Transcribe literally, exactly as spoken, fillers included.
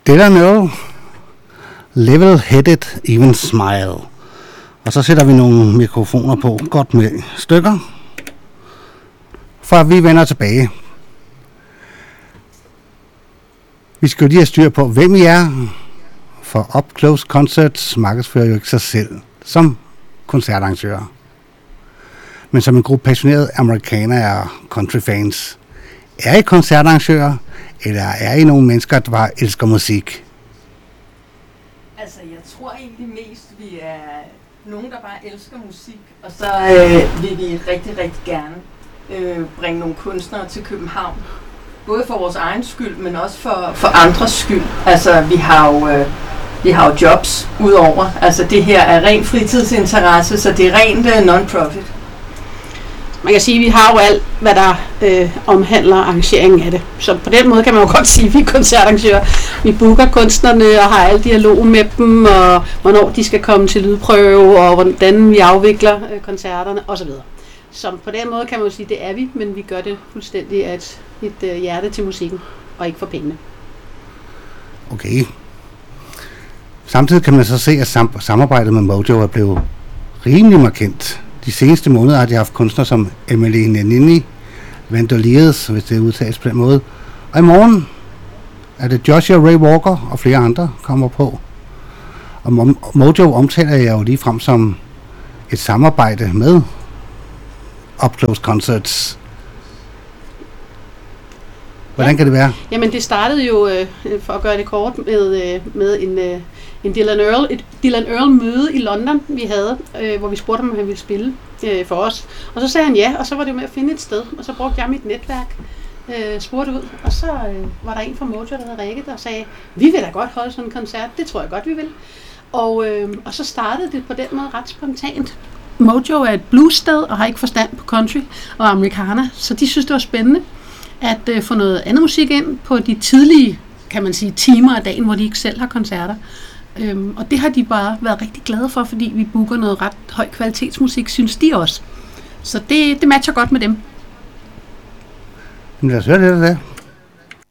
Dylan Earl, Level-Headed Even Smile. Og så sætter vi nogle mikrofoner på, godt med stykker, for vi vender tilbage. Vi skal jo lige have styr på, hvem I er, for Up Close Concerts markedsfører jo ikke sig selv som koncertarrangører. Men som en gruppe passionerede amerikanere og countryfans. Er I koncertarrangører, eller er I nogle mennesker, der bare elsker musik? Altså, jeg tror egentlig mest, vi er nogen, der bare elsker musik, og så øh, vil vi rigtig, rigtig gerne øh, bringe nogle kunstnere til København. Både for vores egen skyld, men også for, for andres skyld. Altså, vi har jo, øh, vi har jo jobs udover. Altså, det her er ren fritidsinteresse, så det er rent øh, non-profit. Man kan sige, at vi har jo alt, hvad der øh, omhandler arrangeringen af det. Så på den måde kan man jo godt sige, at vi er koncertarrangører. Vi booker kunstnerne og har al dialog med dem, og hvornår de skal komme til lydprøve, og hvordan vi afvikler øh, koncerterne osv. Så på den måde kan man jo sige, at det er vi, men vi gør det fuldstændig af et, et øh, hjerte til musikken, og ikke for pengene. Okay. Samtidig kan man så se, at sam- samarbejdet med Mojo er blevet rimelig markant. De seneste måneder har de haft kunstnere som Emily Nannini, Vandaliers, hvis det udtages på den måde. Og i morgen er det Joshua Ray Walker og flere andre kommer på. Og Mojo omtaler jeg jo lige frem som et samarbejde med Up Close Concerts. Hvordan kan det være? Jamen det startede jo, øh, for at gøre det kort, med, øh, med en, øh, en Dylan Earl, et Dylan Earl møde i London, vi havde, øh, hvor vi spurgte ham, om han ville spille øh, for os. Og så sagde han ja, og så var det med at finde et sted, og så brugte jeg mit netværk, øh, spurgte ud, og så øh, var der en fra Mojo, der hed Rikke, der sagde, vi vil da godt holde sådan en koncert, det tror jeg godt, vi vil. Og, øh, og så startede det på den måde ret spontant. Mojo er et bluessted og har ikke forstand på country og americana, så de synes, det var spændende at øh, få noget andet musik ind på de tidlige, kan man sige, timer af dagen, hvor de ikke selv har koncerter. Øhm, og det har de bare været rigtig glade for, fordi vi booker noget ret høj kvalitetsmusik, synes de også. Så det, det matcher godt med dem. Jamen lad os høre det der.